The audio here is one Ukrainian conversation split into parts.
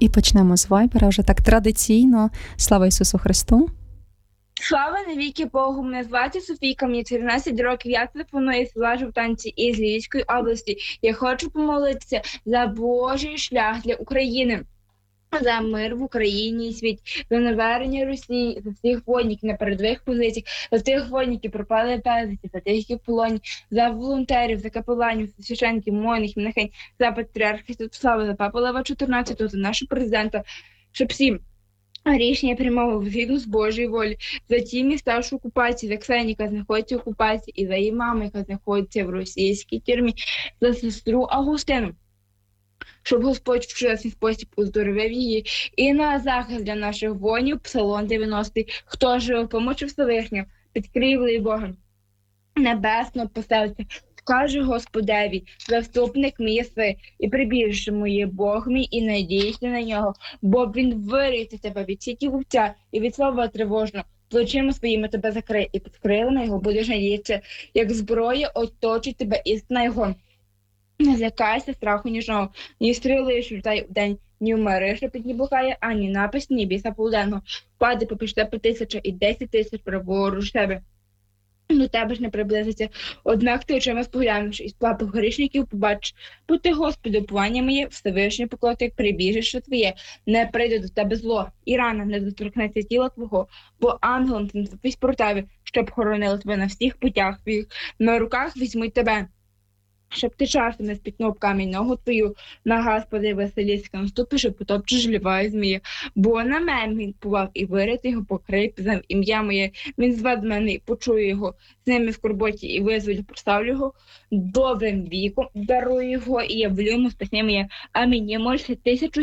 І почнемо з Вайбера вже так традиційно. Слава Ісусу Христу! Слава навіки Богу! Мене звати Софійка, мені 14 років, я телефоную з села Жовтанці із Львівської області. Я хочу помолитися за Божий шлях для України, за мир в Україні і світі, за навернення Росії, за всіх воїнів на передових позиціях, за тих воїнів, які пропали безвісти, за тих, які в полоні, за волонтерів, за капеланів, за священників, монахів, монахинь, за патріарха Святослава, за папу Лева 14, за нашого президента, щоб всі рішення приймали згідно з Божої волі, за ті міста, що в окупації, за Ксенію, яка знаходиться в окупації, і за її маму, яка знаходиться в російській тюрмі, за сестру Августину, щоб Господь в чудесний спосіб оздоровив її. І на захист для наших воїнів Псалом 90. Хто живе в помочі Всевишнього, підкрівлий Богом небесно поселиться. Скаже Господеві, заступник мій єси, і прибіжище моє Бог мій, і надійся на нього, бо він виріти тебе від сіті вовця і від слова тривожного. Плечима своїми тебе закриє, і під крилами його будеш надіятися, як зброя оточить тебе істина його. Не злякайся страху ніжного, ні стріли, що літає вдень, ні вмириша піднібухає, ані напасть, ні біса полуденного. Впаде попіч тебе 1000 і 10 000 праворуч тебе. До тебе ж не приблизиться. Однак ти очима споглянеш, і сплату грішників побачиш. Бо ти, Господи, уповання моє, Всевишнє поклати, як прибіжище твоє, не прийде до тебе зло, і рана не доторкнеться тіла твого, бо ангелом ти не про тебе, щоб хоронили тебе на всіх путях твоїх, на руках візьмуть тебе, щоб ти часом не спітнув камінь ногу твою, на Господи веселіська наступиш і потопчеш льва і змія. Бо на мене він повав і вирити його покрив за ім'я моє. Він звед мене і почує його, з ними в скорботі і визволю, прославлю його, добрим віком дарую його і явлю йому спасіння моє. Амінь. Я молюся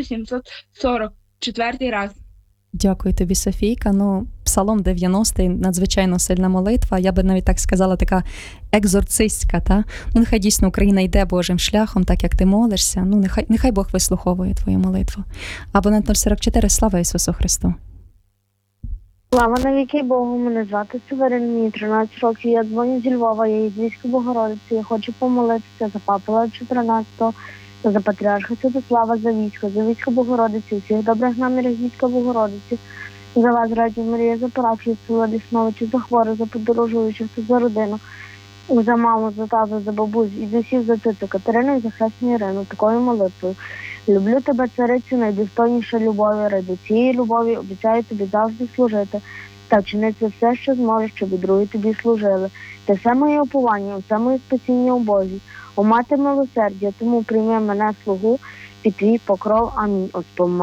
1744 раз. Дякую тобі, Софійка. Псалом 90 – надзвичайно сильна молитва. Я би навіть так сказала, така екзорцистська. Та? Нехай дійсно Україна йде Божим шляхом, так як ти молишся. Нехай Бог вислуховує твою молитву. Абонент 044. Слава Ісусу Христу! Слава навіки Богу! Мене звати Северин, мені 13 років. Я дзвоню зі Львова, я із Львівської Богородиці. Я хочу помолитися за папу Лева 14, за патріарха Святослава, за військо Богородиці, усіх добрих намірів війська Богородиці, за вас, Радіо Марія, за парафію села Лісновичі, за хворих, за подорожуючих, за родину, за маму, за тату, за бабусь, і за всіх, за цицю Катерину і за хресну Ірину, такою молитвою. Люблю тебе, царицю, найдостойніша любові, ради цієї любові обіцяю тобі завжди служити, та чинити все, що зможеш, щоб і другі тобі служили. Ти все моє уповання, все моє спасіння у Божій. О, мати милосердя, тому прийми мене слугу під твій покров. Амінь.